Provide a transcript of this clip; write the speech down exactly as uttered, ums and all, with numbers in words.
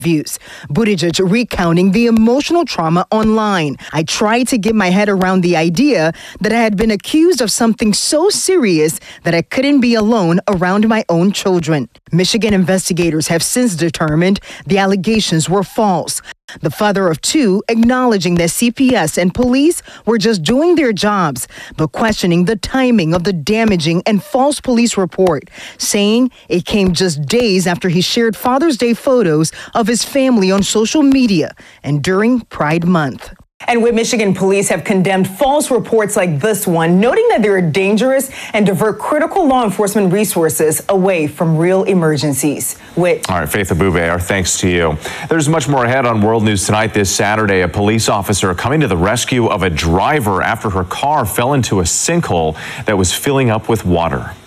views. Buttigieg recounting the emotional trauma online. I tried to get my head around the idea that I had been accused of something so serious that I couldn't be alone around my own children. Michigan investigators have since determined the allegations were false. The father of two acknowledging that C P S and police were just doing their jobs, but questioning the timing of the damaging and false police report, saying it came just days after he shared Father's Day photos of his family on social media and during Pride Month. And with Michigan police have condemned false reports like this one, noting that they are dangerous and divert critical law enforcement resources away from real emergencies. Whit. All right, Faith Abube, our thanks to you. There's much more ahead on World News Tonight. This Saturday, a police officer coming to the rescue of a driver after her car fell into a sinkhole that was filling up with water.